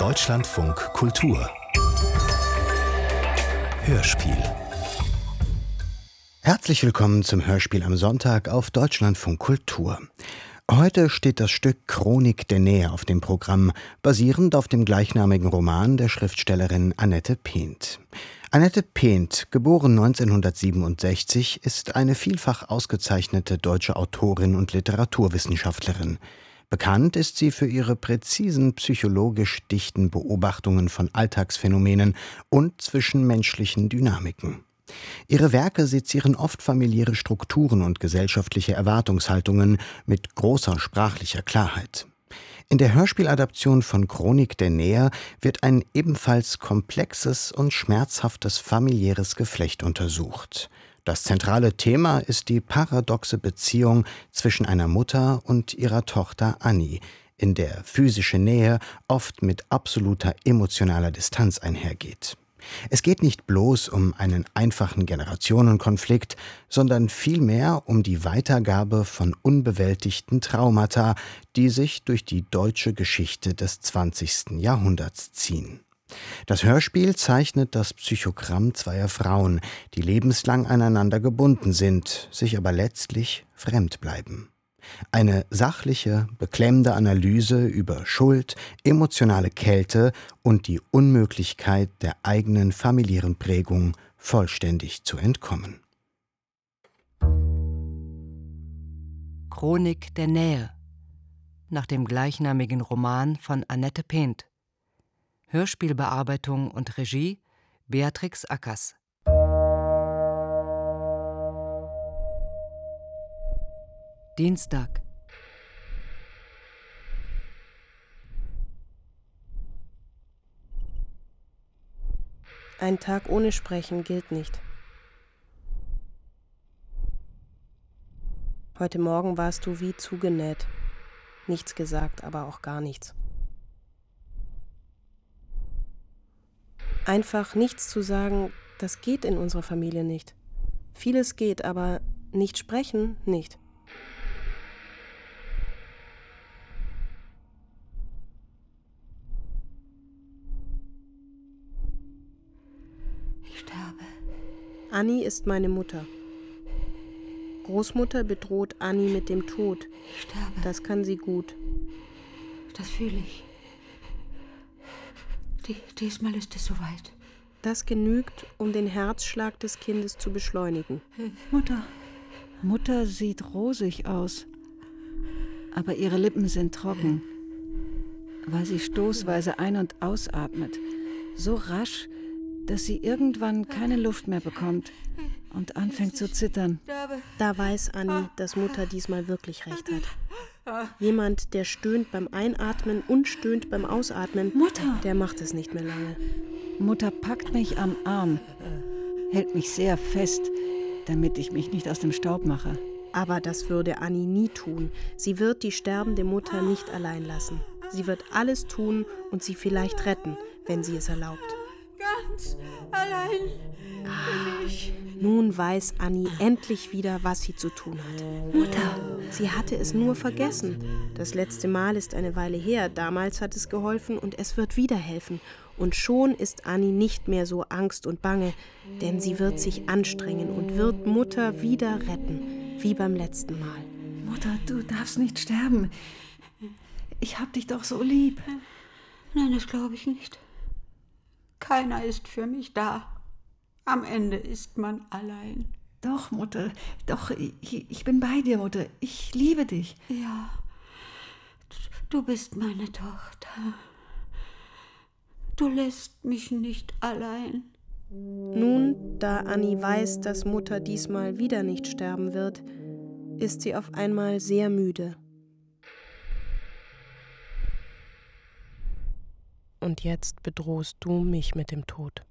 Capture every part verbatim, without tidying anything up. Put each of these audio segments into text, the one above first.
Deutschlandfunk Kultur Hörspiel. Herzlich willkommen zum Hörspiel am Sonntag auf Deutschlandfunk Kultur. Heute steht das Stück Chronik der Nähe auf dem Programm, basierend auf dem gleichnamigen Roman der Schriftstellerin Annette Peent. Annette Peent, geboren neunzehnhundertsiebenundsechzig, ist eine vielfach ausgezeichnete deutsche Autorin und Literaturwissenschaftlerin. Bekannt ist sie für ihre präzisen, psychologisch dichten Beobachtungen von Alltagsphänomenen und zwischenmenschlichen Dynamiken. Ihre Werke sezieren oft familiäre Strukturen und gesellschaftliche Erwartungshaltungen mit großer sprachlicher Klarheit. In der Hörspieladaption von Chronik der Nähe wird ein ebenfalls komplexes und schmerzhaftes familiäres Geflecht untersucht. Das zentrale Thema ist die paradoxe Beziehung zwischen einer Mutter und ihrer Tochter Annie, in der physische Nähe oft mit absoluter emotionaler Distanz einhergeht. Es geht nicht bloß um einen einfachen Generationenkonflikt, sondern vielmehr um die Weitergabe von unbewältigten Traumata, die sich durch die deutsche Geschichte des zwanzigsten Jahrhunderts ziehen. Das Hörspiel zeichnet das Psychogramm zweier Frauen, die lebenslang aneinander gebunden sind, sich aber letztlich fremd bleiben. Eine sachliche, beklemmende Analyse über Schuld, emotionale Kälte und die Unmöglichkeit der eigenen familiären Prägung vollständig zu entkommen. Chronik der Nähe nach dem gleichnamigen Roman von Annette Peent. Hörspielbearbeitung und Regie Beatrix Ackers. Dienstag. Ein Tag ohne Sprechen gilt nicht. Heute Morgen warst du wie zugenäht. Nichts gesagt, aber auch gar nichts. Einfach nichts zu sagen, das geht in unserer Familie nicht. Vieles geht, aber nicht sprechen nicht. Ich sterbe. Annie ist meine Mutter. Großmutter bedroht Annie mit dem Tod. Ich sterbe. Das kann sie gut. Das fühle ich. Die, diesmal ist es soweit. Das genügt, um den Herzschlag des Kindes zu beschleunigen. Mutter, Mutter sieht rosig aus, aber ihre Lippen sind trocken, weil sie stoßweise ein- und ausatmet, so rasch, dass sie irgendwann keine Luft mehr bekommt und anfängt zu zittern. Da weiß Annie, dass Mutter diesmal wirklich recht hat. Jemand, der stöhnt beim Einatmen und stöhnt beim Ausatmen, Mutter, der macht es nicht mehr lange. Mutter packt mich am Arm, hält mich sehr fest, damit ich mich nicht aus dem Staub mache. Aber das würde Annie nie tun. Sie wird die sterbende Mutter nicht allein lassen. Sie wird alles tun und sie vielleicht retten, wenn sie es erlaubt. Ganz allein bin ich. Nun weiß Annie endlich wieder, was sie zu tun hat. Mutter. Sie hatte es nur vergessen. Das letzte Mal ist eine Weile her. Damals hat es geholfen und es wird wieder helfen. Und schon ist Annie nicht mehr so Angst und Bange, denn sie wird sich anstrengen und wird Mutter wieder retten, wie beim letzten Mal. Mutter, du darfst nicht sterben. Ich hab dich doch so lieb. Nein, das glaube ich nicht. Keiner ist für mich da. Am Ende ist man allein. Doch, Mutter, doch, ich, ich bin bei dir, Mutter. Ich liebe dich. Ja, du bist meine Tochter. Du lässt mich nicht allein. Nun, da Annie weiß, dass Mutter diesmal wieder nicht sterben wird, ist sie auf einmal sehr müde. Und jetzt bedrohst du mich mit dem Tod.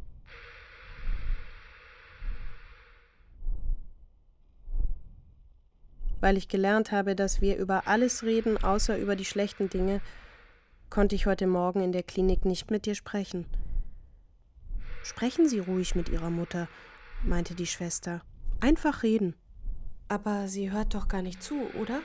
Weil ich gelernt habe, dass wir über alles reden, außer über die schlechten Dinge, konnte ich heute Morgen in der Klinik nicht mit dir sprechen. Sprechen Sie ruhig mit Ihrer Mutter, meinte die Schwester. Einfach reden. Aber sie hört doch gar nicht zu, oder?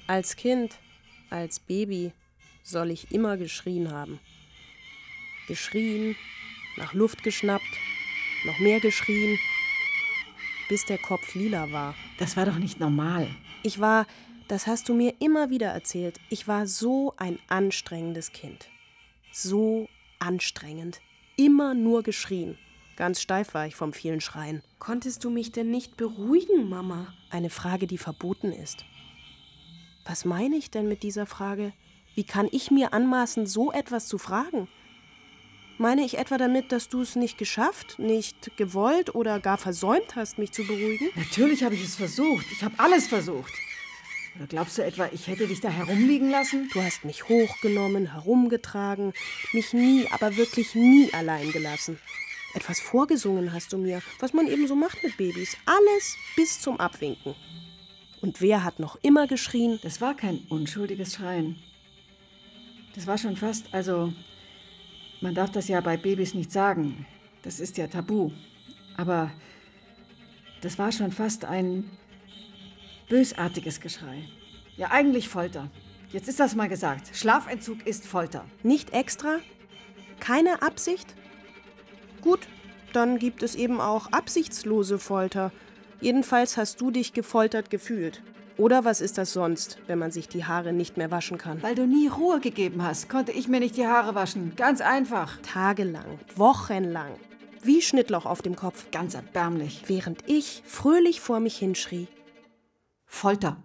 Als Kind, als Baby soll ich immer geschrien haben. Geschrien, nach Luft geschnappt, noch mehr geschrien, bis der Kopf lila war. Das war doch nicht normal. Ich war, das hast du mir immer wieder erzählt, ich war so ein anstrengendes Kind. So anstrengend. Immer nur geschrien. Ganz steif war ich vom vielen Schreien. Konntest du mich denn nicht beruhigen, Mama? Eine Frage, die verboten ist. Was meine ich denn mit dieser Frage? Wie kann ich mir anmaßen, so etwas zu fragen? Meine ich etwa damit, dass du es nicht geschafft, nicht gewollt oder gar versäumt hast, mich zu beruhigen? Natürlich habe ich es versucht. Ich habe alles versucht. Oder glaubst du etwa, ich hätte dich da herumliegen lassen? Du hast mich hochgenommen, herumgetragen, mich nie, aber wirklich nie allein gelassen. Etwas vorgesungen hast du mir, was man eben so macht mit Babys. Alles bis zum Abwinken. Und wer hat noch immer geschrien? Das war kein unschuldiges Schreien. Das war schon fast, also, man darf das ja bei Babys nicht sagen. Das ist ja tabu. Aber das war schon fast ein bösartiges Geschrei. Ja, eigentlich Folter. Jetzt ist das mal gesagt. Schlafentzug ist Folter. Nicht extra? Keine Absicht? Gut, dann gibt es eben auch absichtslose Folter. Jedenfalls hast du dich gefoltert gefühlt. Oder was ist das sonst, wenn man sich die Haare nicht mehr waschen kann? Weil du nie Ruhe gegeben hast, konnte ich mir nicht die Haare waschen. Ganz einfach. Tagelang, wochenlang. Wie Schnittlauch auf dem Kopf. Ganz erbärmlich. Während ich fröhlich vor mich hinschrie. Folter.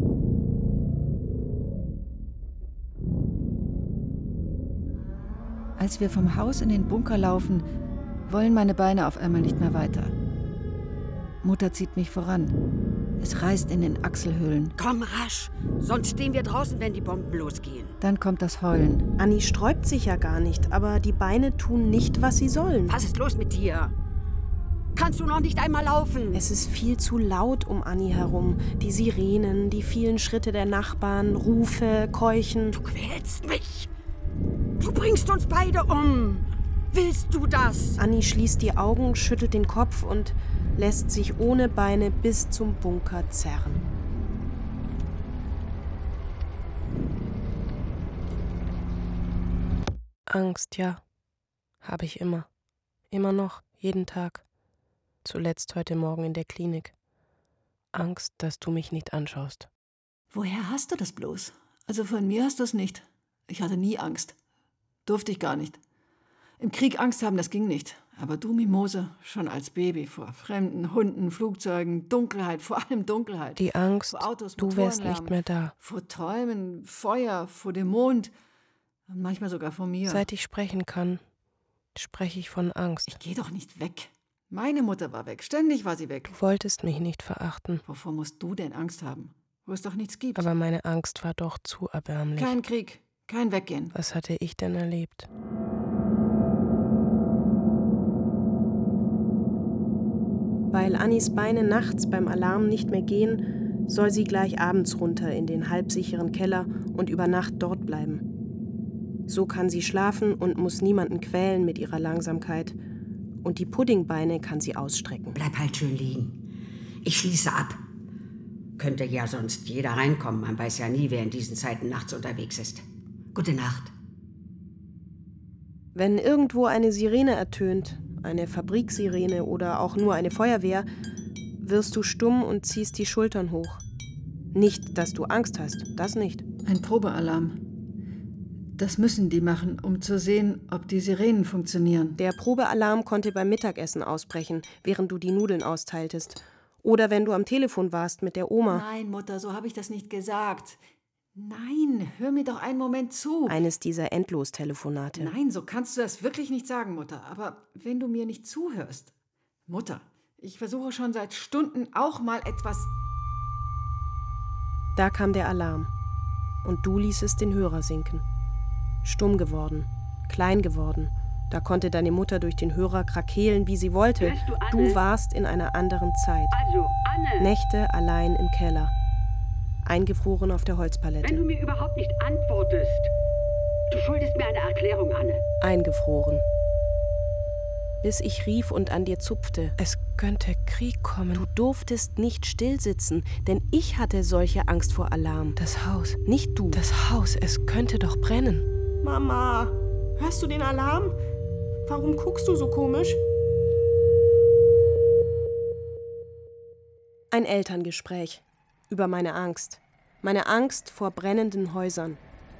Als wir vom Haus in den Bunker laufen, wollen meine Beine auf einmal nicht mehr weiter. Mutter zieht mich voran. Es reißt in den Achselhöhlen. Komm rasch, sonst stehen wir draußen, wenn die Bomben losgehen. Dann kommt das Heulen. Anni sträubt sich ja gar nicht, aber die Beine tun nicht, was sie sollen. Was ist los mit dir? Kannst du noch nicht einmal laufen? Es ist viel zu laut um Anni herum. Die Sirenen, die vielen Schritte der Nachbarn, Rufe, Keuchen. Du quälst mich. Du bringst uns beide um. Willst du das? Anni schließt die Augen, schüttelt den Kopf und lässt sich ohne Beine bis zum Bunker zerren. Angst, ja. Habe ich immer. Immer noch, jeden Tag. Zuletzt heute Morgen in der Klinik. Angst, dass du mich nicht anschaust. Woher hast du das bloß? Also von mir hast du es nicht. Ich hatte nie Angst. Durfte ich gar nicht. Im Krieg Angst haben, das ging nicht. Aber du, Mimose, schon als Baby vor Fremden, Hunden, Flugzeugen, Dunkelheit, vor allem Dunkelheit. Die Angst, vor Autos, du wärst nicht mehr da. Vor Träumen, Feuer, vor dem Mond und manchmal sogar vor mir. Seit ich sprechen kann, spreche ich von Angst. Ich gehe doch nicht weg. Meine Mutter war weg, ständig war sie weg. Du wolltest mich nicht verachten. Wovor musst du denn Angst haben? Wo es doch nichts gibt. Aber meine Angst war doch zu erbärmlich. Kein Krieg, kein Weggehen. Was hatte ich denn erlebt? Weil Annis Beine nachts beim Alarm nicht mehr gehen, soll sie gleich abends runter in den halbsicheren Keller und über Nacht dort bleiben. So kann sie schlafen und muss niemanden quälen mit ihrer Langsamkeit. Und die Puddingbeine kann sie ausstrecken. Bleib halt schön liegen. Ich schließe ab. Könnte ja sonst jeder reinkommen. Man weiß ja nie, wer in diesen Zeiten nachts unterwegs ist. Gute Nacht. Wenn irgendwo eine Sirene ertönt, eine Fabriksirene oder auch nur eine Feuerwehr, wirst du stumm und ziehst die Schultern hoch. Nicht, dass du Angst hast, das nicht. Ein Probealarm. Das müssen die machen, um zu sehen, ob die Sirenen funktionieren. Der Probealarm konnte beim Mittagessen ausbrechen, während du die Nudeln austeiltest. Oder wenn du am Telefon warst mit der Oma. Nein, Mutter, so habe ich das nicht gesagt. Nein, hör mir doch einen Moment zu. Eines dieser Endlostelefonate. Nein, so kannst du das wirklich nicht sagen, Mutter. Aber wenn du mir nicht zuhörst. Mutter, ich versuche schon seit Stunden auch mal etwas... Da kam der Alarm. Und du ließest den Hörer sinken. Stumm geworden, klein geworden. Da konnte deine Mutter durch den Hörer krakeelen, wie sie wollte. Hörst du, Anne? Du warst in einer anderen Zeit. Also, Anne, Nächte allein im Keller. Eingefroren auf der Holzpalette. wenn du mir überhaupt nicht antwortest. Du schuldest mir eine Erklärung, Anne. Eingefroren. bis ich rief und an dir zupfte. Es könnte Krieg kommen. Du durftest nicht stillsitzen, denn ich hatte solche Angst vor Alarm. Das Haus. Nicht du. Das Haus, es könnte doch brennen. Mama, hörst du den Alarm? Warum guckst du so komisch? Ein Elterngespräch über meine Angst. Meine Angst vor brennenden Häusern.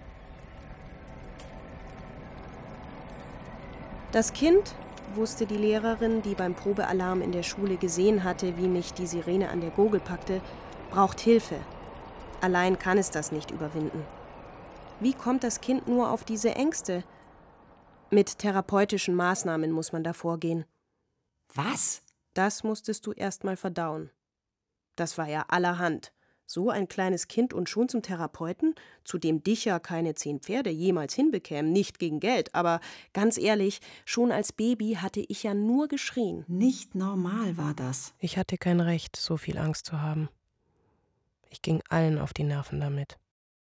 Das Kind, wusste die Lehrerin, die beim Probealarm in der Schule gesehen hatte, wie mich die Sirene an der Gurgel packte, braucht Hilfe. Allein kann es das nicht überwinden. Wie kommt das Kind nur auf diese Ängste? Mit therapeutischen Maßnahmen muss man da vorgehen. Was? Das musstest du erst mal verdauen. Das war ja allerhand. So ein kleines Kind und schon zum Therapeuten, zu dem dich ja keine zehn Pferde jemals hinbekämen, nicht gegen Geld. Aber ganz ehrlich, schon als Baby hatte ich ja nur geschrien. Nicht normal war das. Ich hatte kein Recht, so viel Angst zu haben. Ich ging allen auf die Nerven damit.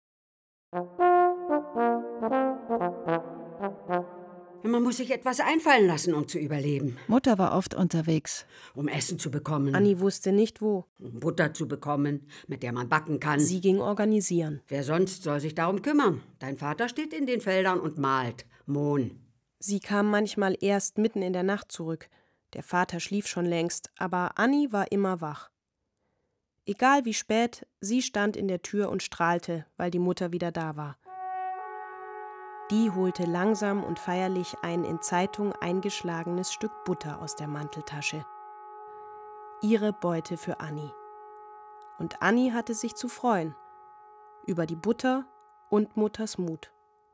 Man muss sich etwas einfallen lassen, um zu überleben. Mutter war oft unterwegs. Um Essen zu bekommen. Anni wusste nicht, wo. Um Butter zu bekommen, mit der man backen kann. Sie ging organisieren. Wer sonst soll sich darum kümmern? Dein Vater steht in den Feldern und malt. Mohn. Sie kam manchmal erst mitten in der Nacht zurück. Der Vater schlief schon längst, aber Anni war immer wach. Egal wie spät, sie stand in der Tür und strahlte, weil die Mutter wieder da war. Die holte langsam und feierlich ein in Zeitung eingeschlagenes Stück Butter aus der Manteltasche. Ihre Beute für Anni. Und Anni hatte sich zu freuen. Über die Butter und Mutters Mut.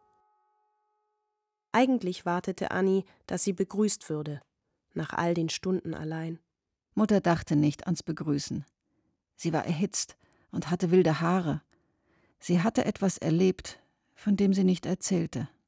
Eigentlich wartete Anni, dass sie begrüßt würde, nach all den Stunden allein. Mutter dachte nicht ans Begrüßen. Sie war erhitzt und hatte wilde Haare. Sie hatte etwas erlebt, von dem sie nicht erzählte.